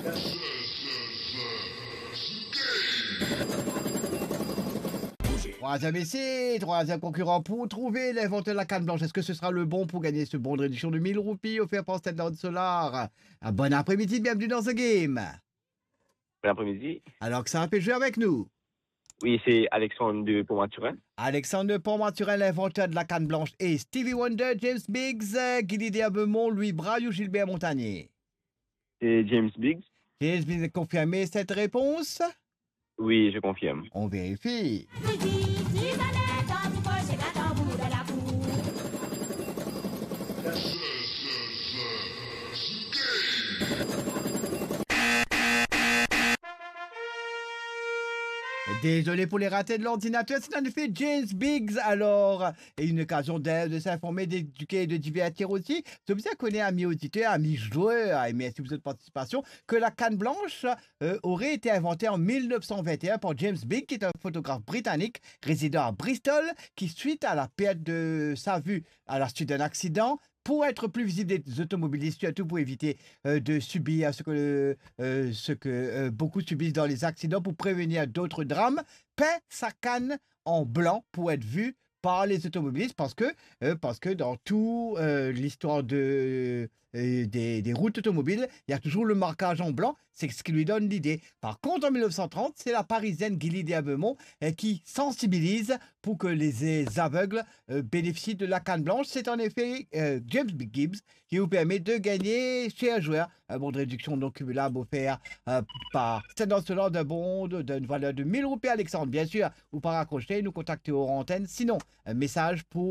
Troisième essai, troisième concurrent pour trouver l'inventeur de la canne blanche. Est-ce que ce sera le bon pour gagner ce bon de réduction de 1000 roupies offert par Standard Solar? Un bon après-midi, bienvenue dans ce game. Bon après-midi. Alors que ça fait jouer avec nous. Oui, c'est Alexandre de Pont-Maturin. Alexandre de Pont-Maturin, l'inventeur de la canne blanche, et Stevie Wonder, James Biggs, Guy Diabemont, Louis Braille ou Gilbert Montagnier? C'est James Biggs. James Biggs, confirmé cette réponse? Oui, je confirme. On vérifie. Désolé pour les ratés de l'ordinateur, c'est en effet James Biggs alors. Et une occasion de s'informer, d'éduquer et de divertir aussi. Je vous connais, amis auditeurs, amis joueurs, et merci pour votre participation, que la canne blanche aurait été inventée en 1921 par James Biggs, qui est un photographe britannique résidant à Bristol, qui suite à la perte de sa vue à la suite d'un accident, pour être plus visible des automobilistes, surtout pour éviter de subir ce que beaucoup subissent dans les accidents, pour prévenir d'autres drames, peint sa canne en blanc pour être vu par les automobilistes, parce que dans toute l'histoire des routes automobiles, il y a toujours le marquage en blanc, c'est ce qui lui donne l'idée. Par contre, en 1930, c'est la Parisienne Guy Diabemont qui sensibilise pour que les aveugles bénéficient de la canne blanche. C'est en effet James Gibbs qui vous permet de gagner chez un joueur un bon de réduction non cumulable offert par Standard Solar d'un bon d'une valeur de 1000 roupies. Alexandre, bien sûr, ou par accrocher, nous contacter hors antenne. Sinon, un message pour